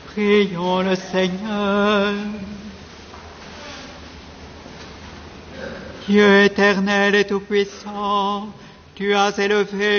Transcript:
Prions le Seigneur. Dieu éternel et tout-puissant, tu as élevé